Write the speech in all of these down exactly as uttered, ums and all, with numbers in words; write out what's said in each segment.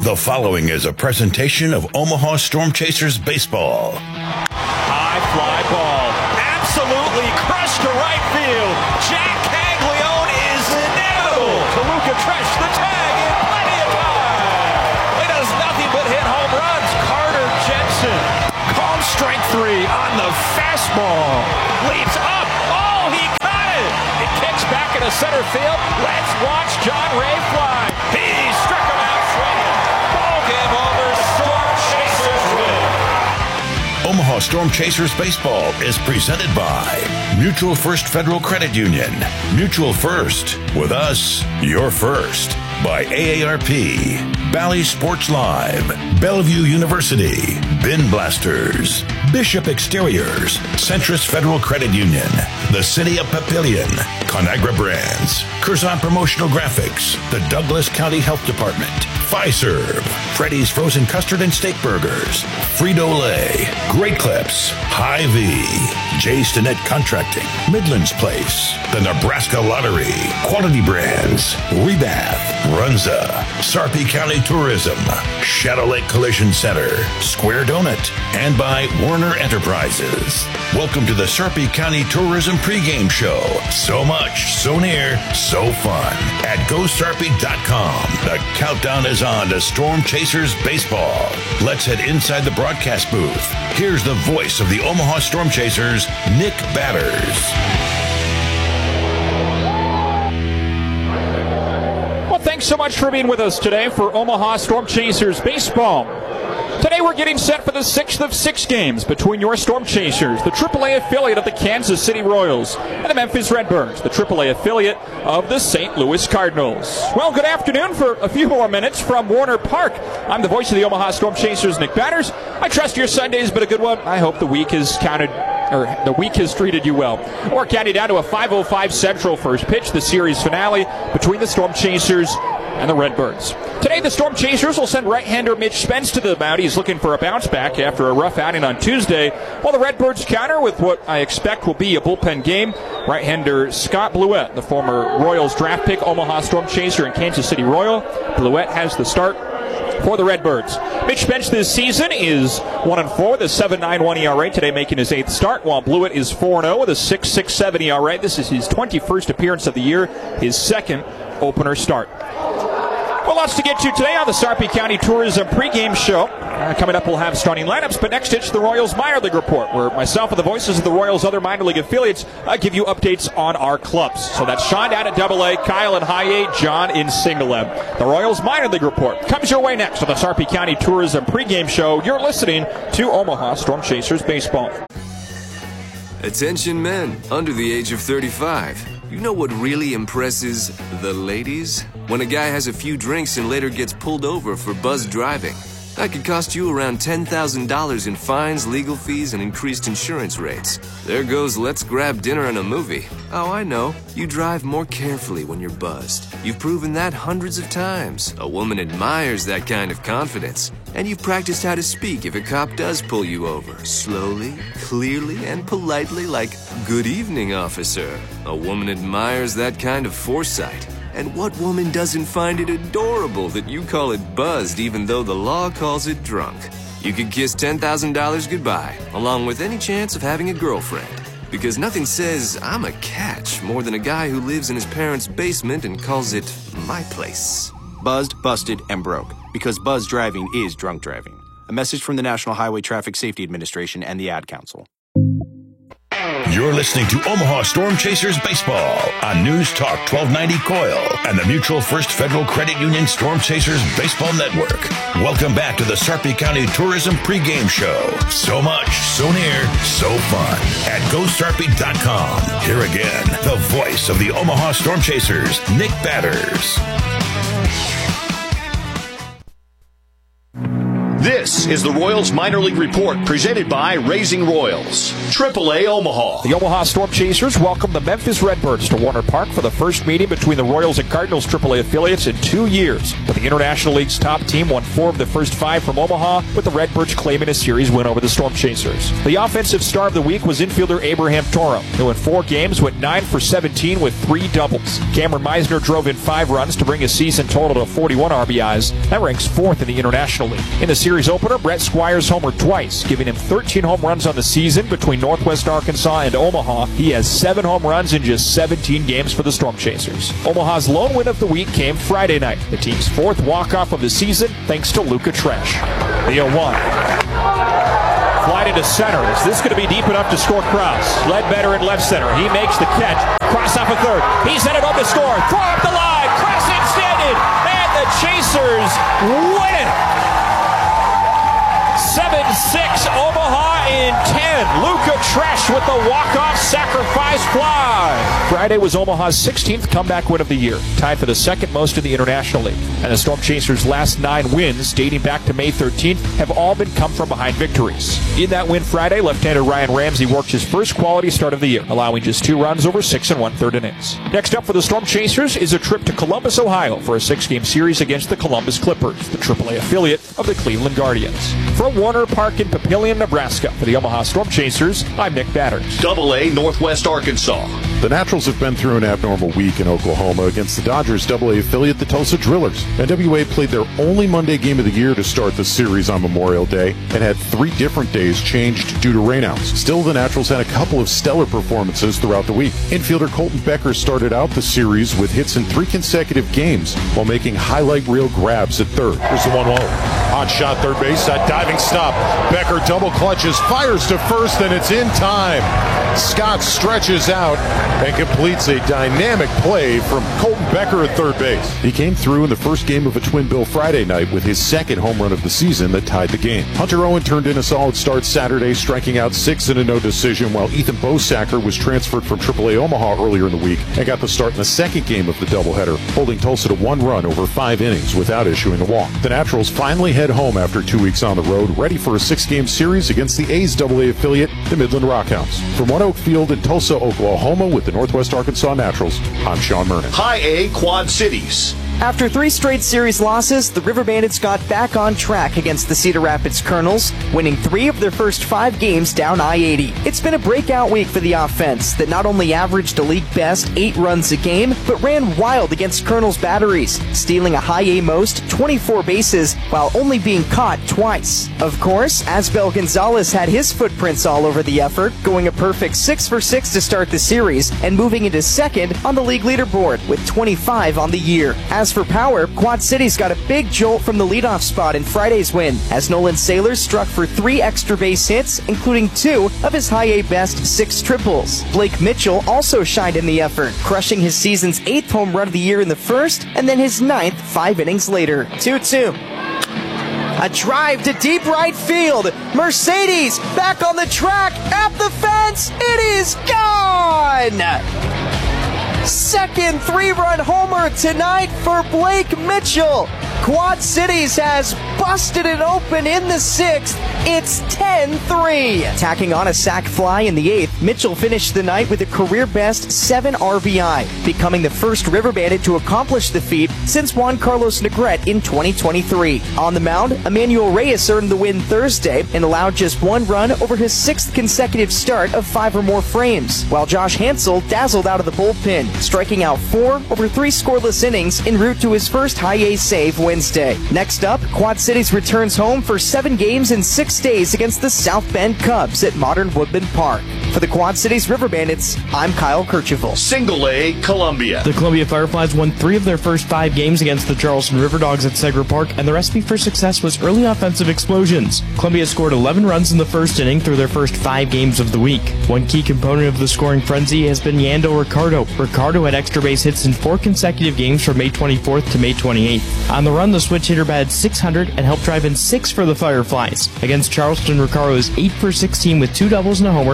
The following is a presentation of Omaha Storm Chasers baseball. High fly ball, absolutely crushed to right field. Jack Caglione is inevitable. Toluca Tresh the tag in plenty of time. He does nothing but hit home runs. Carter Jensen calls strike three on the fastball. Leaps up. Oh, he caught it. It kicks back into center field. Let's watch John Ray fly. He struck him out swinging. Game over. Storm Chasers win. Omaha Storm Chasers baseball is presented by Mutual First Federal Credit Union. Mutual First. With us, you're first. By A A R P, Bally Sports Live, Bellevue University, Bin Blasters, Bishop Exteriors, Centris Federal Credit Union, the City of Papillion, Conagra Brands, Curzon Promotional Graphics, the Douglas County Health Department, Fiserv, Freddy's Frozen Custard and Steak Burgers, Frito-Lay, Great Clips, Hy-Vee, J. Stinnett Contracting, Midlands Place, the Nebraska Lottery, Quality Brands, Rebath, Runza, Sarpy County Tourism, Shadow Lake Collision Center, Square Donut, and by Warner Enterprises. Welcome to the Sarpy County Tourism pregame show. So much, so near, so fun. At go sarpy dot com, the countdown is on to Storm Chasers baseball. Let's head inside the broadcast booth. Here's the voice of the Omaha Storm Chasers, Nick Batters. Thanks so much for being with us today for Omaha Storm Chasers baseball. Today we're getting set for the sixth of six games between your Storm Chasers, the triple A affiliate of the Kansas City Royals, and the Memphis Redbirds, the triple A affiliate of the Saint Louis Cardinals. Well, good afternoon for a few more minutes from Warner Park. I'm the voice of the Omaha Storm Chasers, Nick Batters. I trust your Sunday's been a good one. I hope the week has counted, or the week has treated you well. We're counting down to a five oh five Central first pitch, the series finale between the Storm Chasers and the Redbirds. Today, the Storm Chasers will send right-hander Mitch Spence to the mound. He's looking for a bounce back after a rough outing on Tuesday, while the Redbirds counter with what I expect will be a bullpen game. Right-hander Scott Blewett, the former Royals draft pick, Omaha Storm Chaser and Kansas City Royal. Blewett has the start for the Redbirds. Mitch Spence this season is one and four with a seven point nine one E R A, today making his eighth start, while Blewett is four and oh with a six point six seven E R A. This is his twenty-first appearance of the year, his second opener start. Well, lots to get to today on the Sarpy County Tourism pregame show. Uh, coming up, we'll have starting lineups, but next it's the Royals Minor League Report, where myself and the voices of the Royals' other minor league affiliates uh, give you updates on our clubs. So that's Sean down at Double A, Kyle in High A, John in Single M. The Royals Minor League Report comes your way next on the Sarpy County Tourism pregame show. You're listening to Omaha Storm Chasers baseball. Attention men under the age of thirty-five. You know what really impresses the ladies? When a guy has a few drinks and later gets pulled over for buzz driving. That could cost you around ten thousand dollars in fines, legal fees, and increased insurance rates. There goes let's grab dinner and a movie. Oh, I know. You drive more carefully when you're buzzed. You've proven that hundreds of times. A woman admires that kind of confidence. And you've practiced how to speak if a cop does pull you over. Slowly, clearly, and politely like, "Good evening, officer." A woman admires that kind of foresight. And what woman doesn't find it adorable that you call it buzzed even though the law calls it drunk? You could kiss ten thousand dollars goodbye, along with any chance of having a girlfriend. Because nothing says, "I'm a catch," more than a guy who lives in his parents' basement and calls it my place. Buzzed, busted, and broke. Because buzz driving is drunk driving. A message from the National Highway Traffic Safety Administration and the Ad Council. You're listening to Omaha Storm Chasers baseball on News Talk twelve ninety Coil and the Mutual First Federal Credit Union Storm Chasers Baseball Network. Welcome back to the Sarpy County Tourism pregame show. So much, so near, so fun. At go sarpy dot com. Here again, the voice of the Omaha Storm Chasers, Nick Batters. This This is the Royals Minor League Report, presented by Raising Royals, triple A Omaha. The Omaha Storm Chasers welcome the Memphis Redbirds to Warner Park for the first meeting between the Royals and Cardinals triple A affiliates in two years. But the International League's top team won four of the first five from Omaha, with the Redbirds claiming a series win over the Storm Chasers. The offensive star of the week was infielder Abraham Toro, who in four games went nine for seventeen with three doubles. Cameron Meisner drove in five runs to bring his season total to forty-one R B Is. That ranks fourth in the International League. In the series opener, Brett Squires homered twice, giving him thirteen home runs on the season between Northwest Arkansas and Omaha. He has seven home runs in just seventeen games for the Storm Chasers. Omaha's lone win of the week came Friday night, the team's fourth walk-off of the season, thanks to Luka Tresh. The oh one. Fly to center. Is this going to be deep enough to score Krause? Ledbetter in left center. He makes the catch. Cross off a third. He's headed on to score. Throw up the line. Krause extended. And the Chasers win it. seven six Omaha in ten. Luka Tresh with the walk-off sacrifice fly. Friday was Omaha's sixteenth comeback win of the year, tied for the second most in the International League. And the Storm Chasers' last nine wins, dating back to May thirteenth, have all been come-from-behind victories. In that win Friday, left-hander Ryan Ramsey worked his first quality start of the year, allowing just two runs over six and one-third innings. Next up for the Storm Chasers is a trip to Columbus, Ohio for a six-game series against the Columbus Clippers, the triple A affiliate of the Cleveland Guardians. From Warner Park in Papillion, Nebraska, for the Omaha Storm Chasers, I'm Nick Batters. double A Northwest Arkansas. The Naturals have been through an abnormal week in Oklahoma against the Dodgers double A affiliate, the Tulsa Drillers. N W A played their only Monday game of the year to start the series on Memorial Day and had three different days changed due to rainouts. Still, the Naturals had a couple of stellar performances throughout the week. Infielder Colton Becker started out the series with hits in three consecutive games while making highlight reel grabs at third. Here's the one one. Hot shot third base, that diving stop. Becker double clutches, fires to first, and it's in time. Scott stretches out and completes a dynamic play from Colton Becker at third base. He came through in the first game of a twin bill Friday night with his second home run of the season that tied the game. Hunter Owen turned in a solid start Saturday, striking out six in a no decision, while Ethan Bosacker was transferred from triple A Omaha earlier in the week and got the start in the second game of the doubleheader, holding Tulsa to one run over five innings without issuing a walk. The Naturals finally head home after two weeks on the road, ready for a six-game series against the A's double A affiliate, the Midland Rockhounds. From One Oak Field in Tulsa, Oklahoma, with the Northwest Arkansas Naturals, I'm Sean Murnan. High A Quad Cities. After three straight series losses, the River Bandits got back on track against the Cedar Rapids Colonels, winning three of their first five games down I eighty. It's been a breakout week for the offense that not only averaged a league-best eight runs a game, but ran wild against Colonels' batteries, stealing a high A most twenty-four bases while only being caught twice. Of course, Asbel Gonzalez had his footprints all over the effort, going a perfect six for six to start the series and moving into second on the league leaderboard with twenty-five on the year. As for power, Quad Cities got a big jolt from the leadoff spot in Friday's win, as Nolan Saylor struck for three extra base hits, including two of his high A best six triples. Blake Mitchell also shined in the effort, crushing his season's eighth home run of the year in the first, and then his ninth five innings later. two two. A drive to deep right field. Mercedes back on the track, at the fence. It is gone! Second three-run homer tonight for Blake Mitchell. Quad Cities has busted it open in the sixth. It's ten three. Tacking on a sac fly in the eighth, Mitchell finished the night with a career-best seven R B I, becoming the first River Bandit to accomplish the feat since Juan Carlos Negrete in twenty twenty-three. On the mound, Emmanuel Reyes earned the win Thursday and allowed just one run over his sixth consecutive start of five or more frames, while Josh Hansel dazzled out of the bullpen, striking out four over three scoreless innings en route to his first high A save Wednesday. Next up, Quad Cities returns home for seven games in six days against the South Bend Cubs at Modern Woodman Park. For the Quad Cities River Bandits, I'm Kyle Kirchhoff. Single A Columbia. The Columbia Fireflies won three of their first five games against the Charleston River Dogs at Segra Park, and the recipe for success was early offensive explosions. Columbia scored eleven runs in the first inning through their first five games of the week. One key component of the scoring frenzy has been Yando Ricardo. Ricardo had extra base hits in four consecutive games from May twenty-fourth to May twenty-eighth. On the run, the switch hitter batted six hundred and helped drive in six for the Fireflies. Against Charleston, Ricardo is eight for sixteen with two doubles and a homer and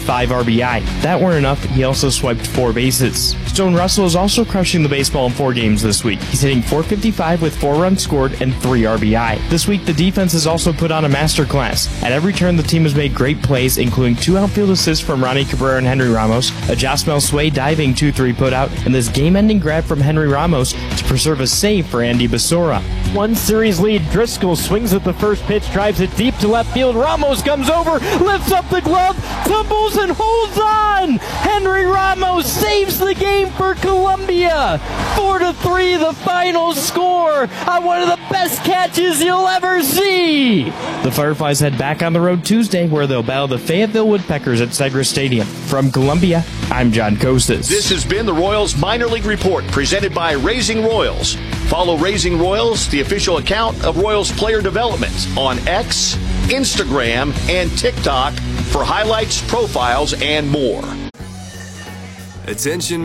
five R B I. That weren't enough, he also swiped four bases. Stone Russell is also crushing the baseball in four games this week. He's hitting four fifty-five with four runs scored and three R B I. This week, the defense has also put on a masterclass. At every turn, the team has made great plays, including two outfield assists from Ronnie Cabrera and Henry Ramos, a Josmel Sway diving two three putout, and this game-ending grab from Henry Ramos to preserve a save for Andy Basura. One series lead. Driscoll swings at the first pitch, drives it deep to left field. Ramos comes over, lifts up the glove, tumbles and holds on. Henry Ramos saves the game for Columbia. Four to three, the final score on one of the best catches you'll ever see. The Fireflies head back on the road Tuesday, where they'll battle the Fayetteville Woodpeckers at Segra Stadium. From Columbia, I'm John Kostas. This has been the Royals Minor League Report, presented by Raising Royals. Follow Raising Royals, the official account of Royals Player Development, on X, Instagram, and TikTok for highlights, profiles, and more. Attention